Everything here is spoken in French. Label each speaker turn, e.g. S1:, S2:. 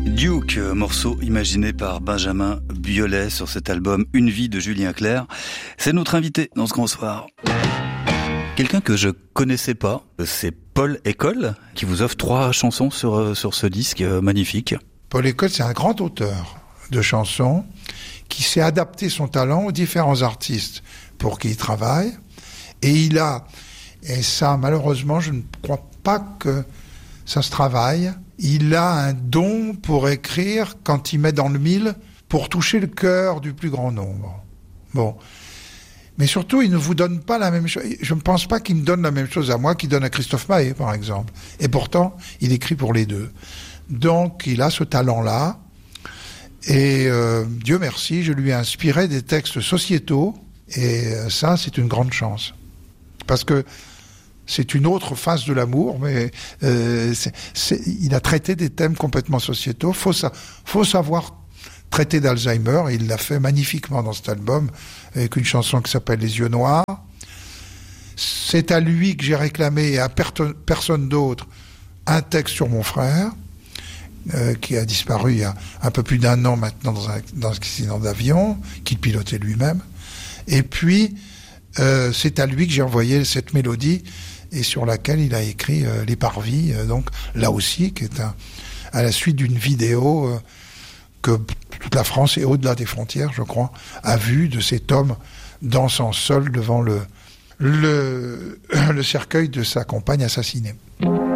S1: Duke, morceau imaginé par Benjamin Biolay sur cet album Une vie de Julien Clerc. C'est notre invité dans ce grand soir. Quelqu'un que je connaissais pas, c'est Paul École, qui vous offre 3 chansons sur ce disque magnifique.
S2: Paul École, c'est un grand auteur de chansons qui sait adapter son talent aux différents artistes pour qui il travaille. Et et ça malheureusement, je ne crois pas que ça se travaille, il a un don pour écrire quand il met dans le mille pour toucher le cœur du plus grand nombre. Bon. Mais surtout, il ne vous donne pas la même chose. Je ne pense pas qu'il me donne la même chose à moi qu'il donne à Christophe Maé, par exemple. Et pourtant, il écrit pour les deux. Donc, il a ce talent-là. Et Dieu merci, je lui ai inspiré des textes sociétaux. Et ça, c'est une grande chance. Parce que c'est une autre face de l'amour, mais il a traité des thèmes complètement sociétaux. Faut savoir traiter d'Alzheimer, et il l'a fait magnifiquement dans cet album, avec une chanson qui s'appelle Les yeux noirs. C'est à lui que j'ai réclamé, et à personne d'autre, un texte sur mon frère, qui a disparu il y a un peu plus d'1 an maintenant dans un accident d'avion, qu'il pilotait lui-même. Et puis, c'est à lui que j'ai envoyé cette mélodie, et sur laquelle il a écrit Les Parvis, donc là aussi, qui est à la suite d'une vidéo que toute la France et au-delà des frontières, je crois, a vu de cet homme dansant seul devant le cercueil de sa compagne assassinée.